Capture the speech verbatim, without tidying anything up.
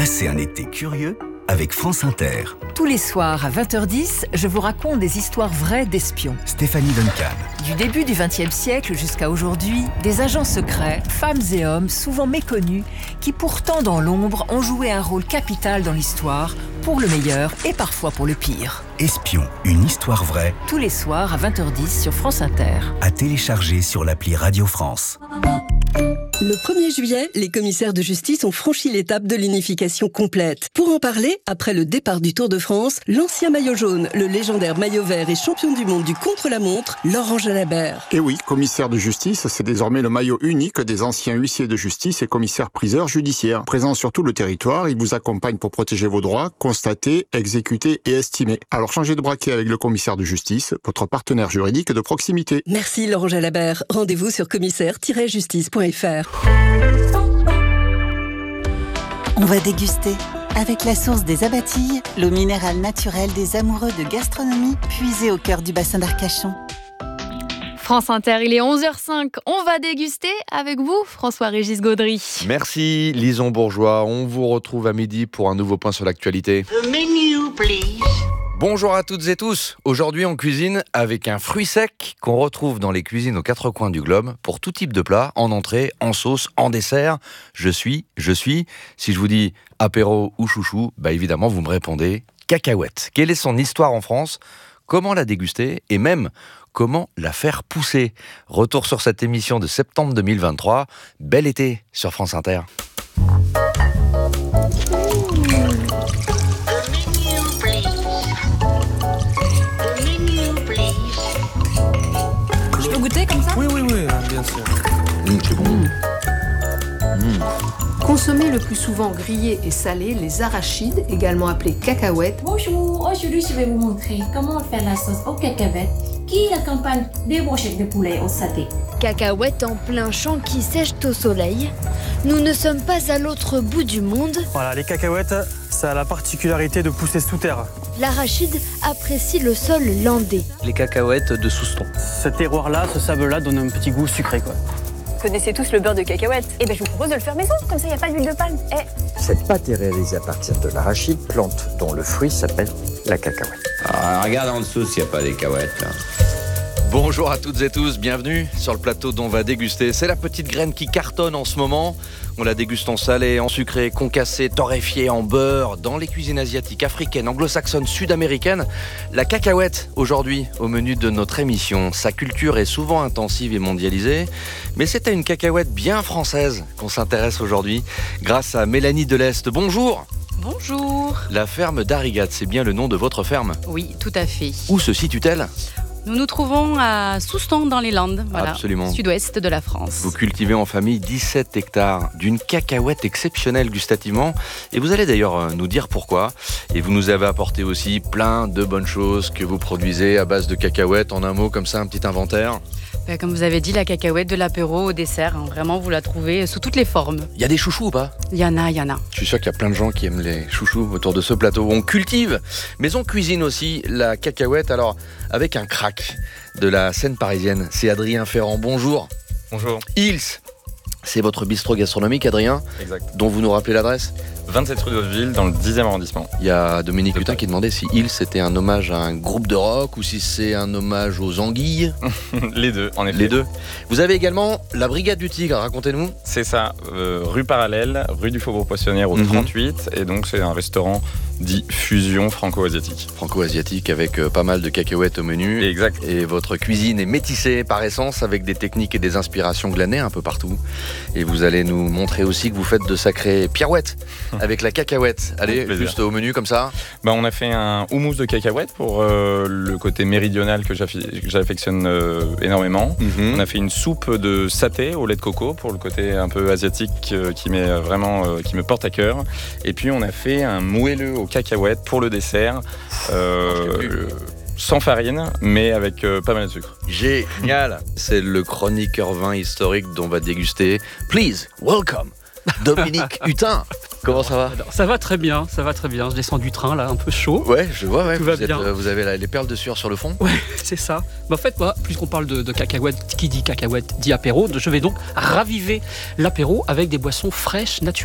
Passez un été curieux avec France Inter. Tous les soirs à vingt heures dix, je vous raconte des histoires vraies d'espions. Stéphanie Duncan. Du début du vingtième siècle jusqu'à aujourd'hui, des agents secrets, femmes et hommes souvent méconnus, qui pourtant dans l'ombre ont joué un rôle capital dans l'histoire, pour le meilleur et parfois pour le pire. Espion, une histoire vraie. Tous les soirs à vingt heures dix sur France Inter. À télécharger sur l'appli Radio France. Le premier juillet, les commissaires de justice ont franchi l'étape de l'unification complète. Pour en parler, après le départ du Tour de France, l'ancien maillot jaune, le légendaire maillot vert et champion du monde du contre-la-montre, Laurent Jalabert. Et oui, commissaire de justice, c'est désormais le maillot unique des anciens huissiers de justice et commissaires-priseurs judiciaires. Présent sur tout le territoire, il vous accompagne pour protéger vos droits, constater, exécuter et estimer. Alors changez de braquet avec le commissaire de justice, votre partenaire juridique de proximité. Merci Laurent Jalabert. Rendez-vous sur commissaire tiret justice point f r. On va déguster avec la source des Abatilles, l'eau minérale naturelle des amoureux de gastronomie, puisée au cœur du bassin d'Arcachon. France Inter, il est onze heures cinq. On va déguster avec vous, François-Régis Gaudry. Merci, Lison Bourgeois. On vous retrouve à midi pour un nouveau point sur l'actualité. The menu, please. Bonjour à toutes et tous. Aujourd'hui, on cuisine avec un fruit sec qu'on retrouve dans les cuisines aux quatre coins du globe pour tout type de plat, en entrée, en sauce, en dessert. Je suis, je suis. Si je vous dis apéro ou chouchou, bah évidemment, vous me répondez cacahuète. Quelle est son histoire en France ? Comment la déguster ? Et même, comment la faire pousser ? Retour sur cette émission de septembre deux mille vingt-trois. Bel été sur France Inter. Je peux goûter comme ça ? Oui, oui, oui, bien sûr. Mmh, c'est bon. Mmh. Mmh. Consommés le plus souvent grillés et salés, les arachides, également appelés cacahuètes. Bonjour, aujourd'hui je vais vous montrer comment faire la sauce aux cacahuètes qui accompagne des brochettes de poulet au saté. Cacahuètes en plein champ qui sèchent au soleil. Nous ne sommes pas à l'autre bout du monde. Voilà, les cacahuètes, ça a la particularité de pousser sous terre. L'arachide apprécie le sol landais. Les cacahuètes de Souston. Ce terroir-là, ce sable-là donne un petit goût sucré, quoi. Vous connaissez tous le beurre de cacahuète. Eh ben, je vous propose de le faire maison, comme ça il n'y a pas d'huile de palme. Eh. Cette pâte est réalisée à partir de l'arachide, plante dont le fruit s'appelle la cacahuète. Ah, regarde en dessous s'il n'y a pas des cacahuètes, là. Bonjour à toutes et tous, bienvenue sur le plateau d'On va déguster. C'est la petite graine qui cartonne en ce moment. On la déguste en salé, en sucré, concassé, torréfié, en beurre. Dans les cuisines asiatiques, africaines, anglo-saxonnes, sud-américaines, la cacahuète, aujourd'hui, au menu de notre émission. Sa culture est souvent intensive et mondialisée, mais c'est à une cacahuète bien française qu'on s'intéresse aujourd'hui, grâce à Mélanie Deleste. Bonjour. Bonjour. La ferme d'Arigat, c'est bien le nom de votre ferme ? Oui, tout à fait. Où se situe-t-elle ? Nous nous trouvons à Souston dans les Landes, voilà, Absolument. Sud-ouest de la France. Vous cultivez en famille dix-sept hectares d'une cacahuète exceptionnelle gustativement et vous allez d'ailleurs nous dire pourquoi. Et vous nous avez apporté aussi plein de bonnes choses que vous produisez à base de cacahuètes. En un mot, comme ça, un petit inventaire. Ben, comme vous avez dit, la cacahuète de l'apéro au dessert, hein, vraiment vous la trouvez sous toutes les formes. Il y a des chouchous ou pas ? Il y en a, il y en a. Je suis sûr qu'il y a plein de gens qui aiment les chouchous autour de ce plateau. On cultive, mais on cuisine aussi la cacahuète, alors avec un crack de la scène parisienne. C'est Adrien Ferrand, bonjour. Bonjour. Hills, c'est votre bistrot gastronomique, Adrien ? Exact. Dont vous nous rappelez l'adresse ? vingt-sept rue de Hauteville, dans le dixième arrondissement. Il y a Dominique Hutin qui demandait si Hills c'était un hommage à un groupe de rock ou si c'est un hommage aux anguilles. Les deux, en effet. Les deux. Vous avez également la Brigade du Tigre, racontez-nous. C'est ça, euh, rue Parallèle, rue du Faubourg Poissonnière au mm-hmm. trente-huit. Et donc c'est un restaurant dit fusion franco-asiatique. Franco-asiatique avec euh, pas mal de cacahuètes au menu. Exact. Et votre cuisine est métissée par essence avec des techniques et des inspirations glanées un peu partout. Et vous allez nous montrer aussi que vous faites de sacrées pirouettes avec la cacahuète. Allez, juste au menu comme ça. Bah, on a fait un houmous de cacahuètes pour euh, le côté méridional que j'affectionne euh, énormément. Mm-hmm. On a fait une soupe de saté au lait de coco pour le côté un peu asiatique euh, qui, m'est vraiment, euh, qui me porte à cœur. Et puis on a fait un moelleux aux cacahuètes pour le dessert. Euh, sans farine, mais avec euh, pas mal de sucre. Génial. C'est le chroniqueur vin historique dont on va déguster. Please, welcome, Dominique Hutin. Comment ça va ? Alors, ça va très bien, ça va très bien. Je descends du train là, un peu chaud. Ouais, je vois, ouais. Tout vous, va êtes, bien. Euh, vous avez la, les perles de sueur sur le fond. Ouais, c'est ça. Mais en fait, moi, puisqu'on parle de, de cacahuètes, qui dit cacahuète dit apéro, je vais donc raviver l'apéro avec des boissons fraîches, naturelles.